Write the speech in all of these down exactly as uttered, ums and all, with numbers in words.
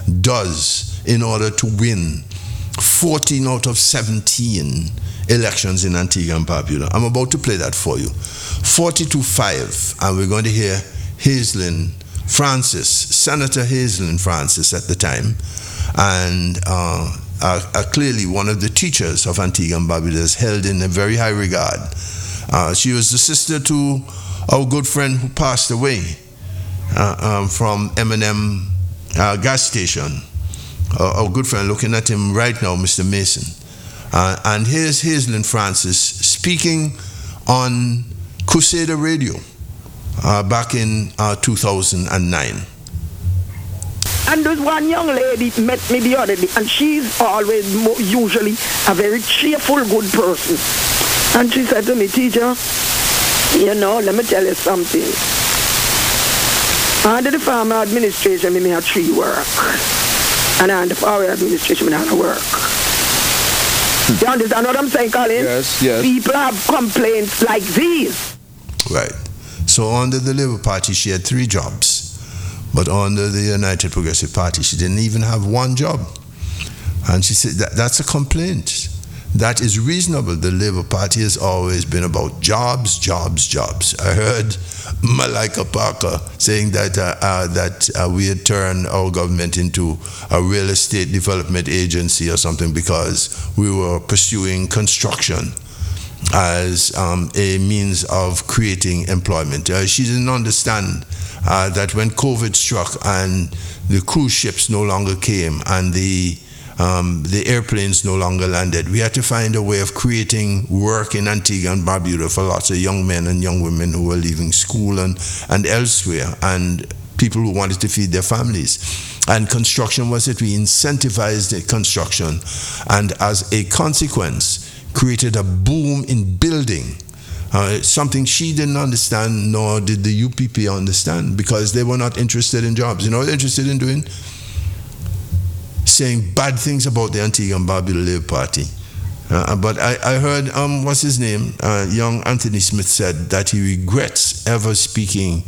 does in order to win fourteen out of seventeen elections in Antigua and Barbuda. I'm about to play that for you. forty to five, and we're going to hear Hazelin Francis, Senator Hazelin Francis at the time, and uh, are, are clearly one of the teachers of Antigua and Barbuda, is held in a very high regard. Uh, she was the sister to our good friend who passed away uh, um, from M and M uh, gas station. Uh, our good friend, looking at him right now, Mister Mason. Uh, and here's Hazelin Francis speaking on Crusader Radio uh, back in uh, two thousand nine. And there's one young lady met me the other day, and she's always, mo- usually, a very cheerful, good person. And she said to me, teacher, you know, let me tell you something. Under the farmer administration, me have three work. And under the power administration, me have work. You understand what I'm saying, Colin? Yes, yes. People have complaints like these. Right. So under the Labour Party, she had three jobs. But under the United Progressive Party, she didn't even have one job. And she said that that's a complaint. That is reasonable. The Labour Party has always been about jobs, jobs, jobs. I heard Malika Parker saying that uh, uh, that uh, we had turned our government into a real estate development agency or something because we were pursuing construction as um, a means of creating employment. Uh, she didn't understand uh, that when COVID struck and the cruise ships no longer came and the Um, the airplanes no longer landed, we had to find a way of creating work in Antigua and Barbuda for lots of young men and young women who were leaving school and, and elsewhere, and people who wanted to feed their families. And construction was it. We incentivized the construction, and as a consequence, created a boom in building. Uh, something she didn't understand, nor did the U P P understand, because they were not interested in jobs. You know what they're interested in doing? Saying bad things about the Antigua and Barbuda Labour Party. Uh, but I, I heard, um, what's his name? Uh, young Anthony Smith said that he regrets ever speaking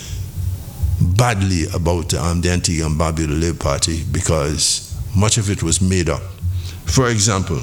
badly about um, the Antigua and Barbuda Labour Party because much of it was made up. For example,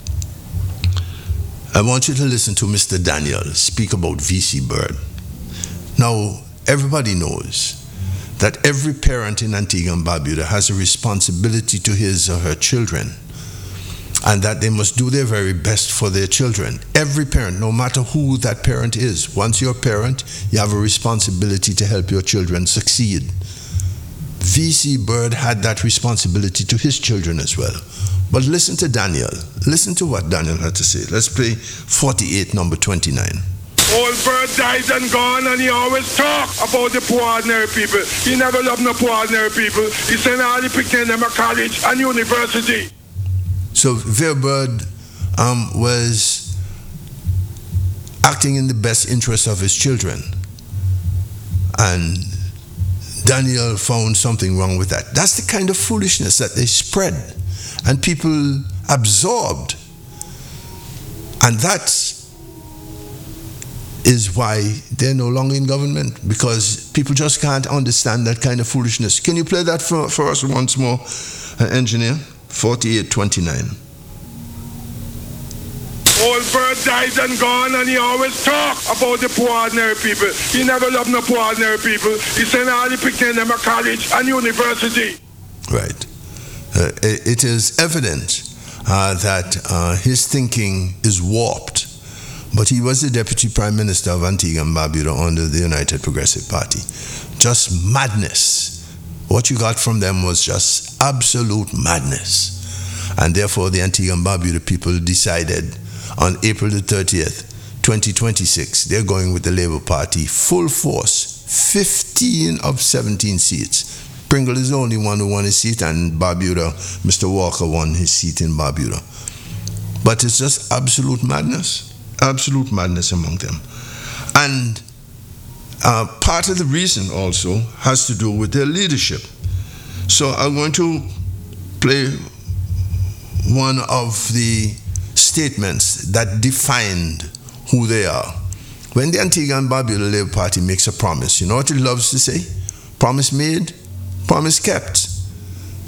I want you to listen to Mister Daniel speak about V C Bird. Now, everybody knows that every parent in Antigua and Barbuda has a responsibility to his or her children, and that they must do their very best for their children. Every parent, no matter who that parent is, once you're a parent, you have a responsibility to help your children succeed. V C Bird had that responsibility to his children as well. But listen to Daniel. Listen to what Daniel had to say. Let's play forty-eight, number twenty-nine. Old Bird died and gone, and he always talk about the poor ordinary people. He never loved no poor ordinary people. He sent all the picking them a college and university. So Veerbird um, was acting in the best interest of his children. And Daniel found something wrong with that. That's the kind of foolishness that they spread and people absorbed. And that's is why they're no longer in government, because people just can't understand that kind of foolishness. Can you play that for, for us once more, uh, engineer? forty-eight twenty-nine. Old Bird died and gone, and he always talk about the poor ordinary people. He never loved no poor ordinary people. He sent all the picking them a college and university. Right. Uh, it, it is evident uh, that uh, his thinking is warped. But he was the Deputy Prime Minister of Antigua and Barbuda under the United Progressive Party. Just madness. What you got from them was just absolute madness. And therefore the Antigua and Barbuda people decided on April the thirtieth, twenty twenty-six, they're going with the Labour Party full force, fifteen of seventeen seats. Pringle is the only one who won his seat, and Barbuda, Mister Walker won his seat in Barbuda. But it's just absolute madness. Absolute madness among them. And uh, part of the reason also has to do with their leadership. So I'm going to play one of the statements that defined who they are. When the Antigua and Barbuda Labour Party makes a promise, you know what it loves to say? Promise made, promise kept.